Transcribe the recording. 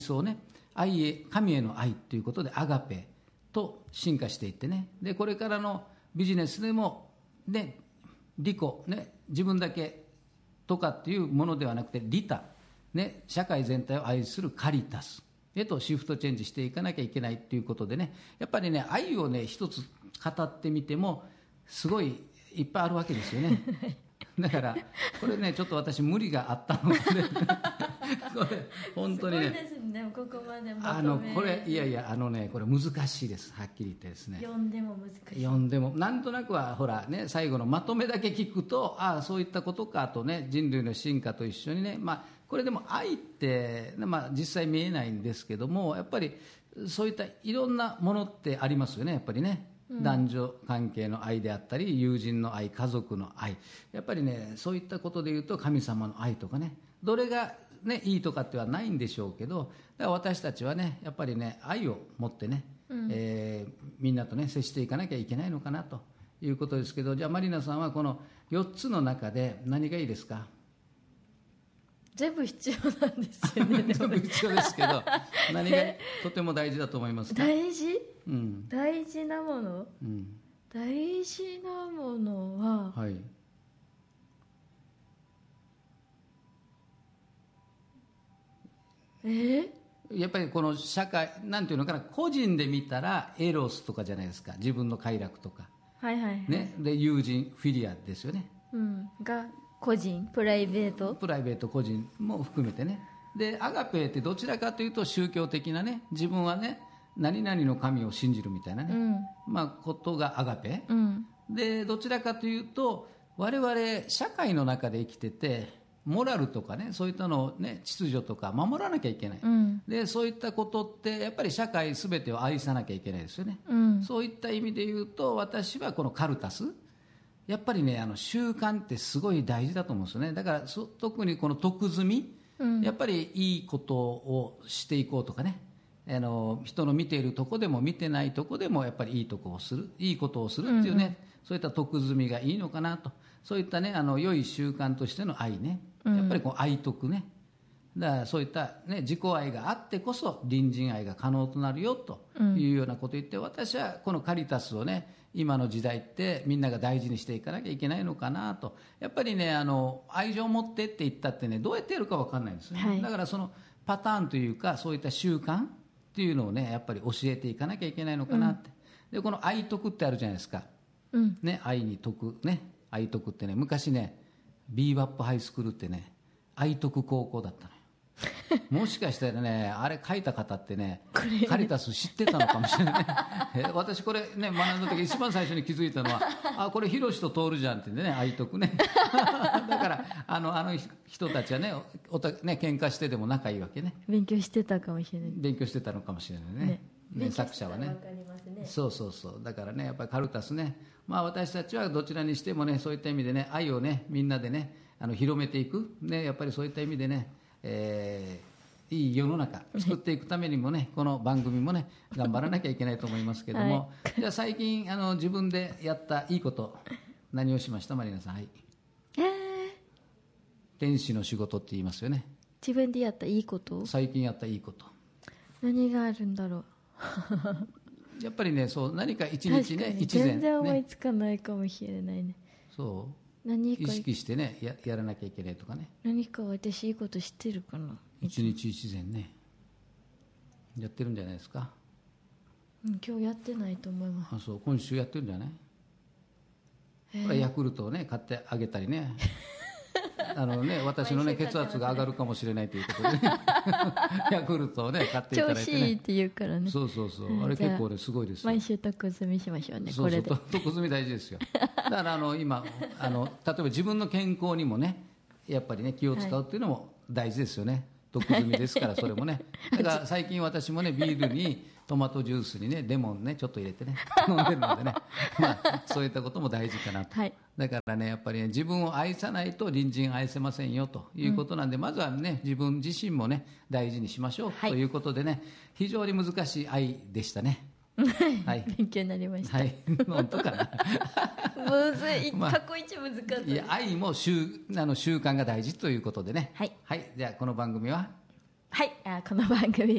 層ね、神への愛ということでアガペと進化していってね、でこれからのビジネスでも、ね、利己、ね、自分だけとかっていうものではなくて利他、ね、社会全体を愛するカリタスへとシフトチェンジしていかなきゃいけないということでね、やっぱりね、愛をね一つ語ってみてもすごいいっぱいあるわけですよね。だからこれね、ちょっと私無理があったのでこれ本当にね、 すごいですね、ここまでまとめこれこれ難しいです、はっきり言ってですね。 読んでも難しい。 読んでもなんとなくはほらね、最後のまとめだけ聞くと、ああそういったことかとね、人類の進化と一緒にね、これでも愛って、実際見えないんですけども、やっぱりそういったいろんなものってありますよね、やっぱりね。男女関係の愛であったり、友人の愛、家族の愛、やっぱりね、そういったことでいうと神様の愛とかね、どれが、ね、いいとかってはないんでしょうけど、だから私たちはね、やっぱりね、愛を持ってね、みんなとね接していかなきゃいけないのかなということですけど、じゃあマリナさんはこの4つの中で何がいいですか？ 全部必要なんですよね。 全部必要ですけど何がとても大事だと思いますか？ 大事、 うん大事なもの、 うん、 大事なものは、 はい、やっぱりこの社会なんていうのかな、個人で見たらエロスとかじゃないですか、自分の快楽とか、 はいはいはい、 ね、で友人フィリアですよね、 が個人、プライベート、 個人も含めてね。でアガペってどちらかというと宗教的なね、自分はね何々の神を信じるみたいなね、ことがアガペ、でどちらかというと我々社会の中で生きててモラルとかね、そういったのをね、秩序とか守らなきゃいけない、でそういったことってやっぱり社会すべてを愛さなきゃいけないですよね、そういった意味で言うと私はこのカルタス、やっぱりね、習慣ってすごい大事だと思うんですよね。だから特にこの徳積み、やっぱりいいことをしていこうとかね、人の見ているとこでも見てないとこでもやっぱりいいとこをする、いいことをするっていうね、そういった徳積みがいいのかなと、そういったね、良い習慣としての愛ね、やっぱりこう愛徳ね、だからそういった、ね、自己愛があってこそ隣人愛が可能となるよというようなことを言って、私はこのカリタスをね、今の時代ってみんなが大事にしていかなきゃいけないのかなと。やっぱりね、愛情を持ってって言ったってね、どうやってやるか分かんないんですよね、だからそのパターンというか、そういった習慣っていうのをね、やっぱり教えていかなきゃいけないのかなって、でこの愛徳ってあるじゃないですか、ね、愛に徳ね、愛徳ってね、昔ねビーバップハイスクールってね、愛徳高校だったのよ。もしかしたらね、あれ書いた方ってね、カリタス知ってたのかもしれない。私これね、学んだ時一番最初に気づいたのは、あ、これヒロシと徹じゃんってね、愛徳ね。だから人たちはね、喧嘩してでも仲いいわけね。 勉強してたかもしれない。 勉強してたのかもしれないね。作者はね。 わかりますね。 そうだからね、やっぱりカルタスね、私たちはどちらにしてもね、そういった意味でね、愛をね、みんなでね、広めていく、ね、やっぱりそういった意味でね、いい世の中作っていくためにもね、この番組もね頑張らなきゃいけないと思いますけども、じゃあ最近自分でやったいいこと何をしました？マリナさん。はい、天使の仕事って言いますよね。 自分でやったいいこと、 最近やったいいこと何があるんだろう。 やっぱりね、そう何か一日ね、一善全然思いつかないかもしれないね。 そう何か意識してね やらなきゃいけないとかね。 何か私いいこと知ってるかな。 一日一善ね、やってるんじゃないですか。 今日やってないと思います。 あ、そう、今週やってるんじゃない、これヤクルトをね買ってあげたりね私のね血圧が上がるかもしれないということで、ね、ヤクルトをね買っていただいて、ね、 調子いいって言うからね。 そうあれ結構ねすごいですよ。 毎週得積みしましょうね。 これで得積み大事ですよ。だから今例えば自分の健康にもね、やっぱりね気を使うっていうのも大事ですよね。得済みですからそれもね。だから最近私もね、ビールにトマトジュースにねレモンねちょっと入れてね飲んでるのでね、そういったことも大事かなと、だからねやっぱりね、自分を愛さないと隣人愛せませんよということなんで、まずはね自分自身もね大事にしましょう、ということでね、非常に難しい愛でしたね。 はい、勉強になりました。 はい、本当かな。 むずい、過去一難しかった。 愛も習慣が大事ということでね。 はい、 はい、じゃあこの番組ははい、この番組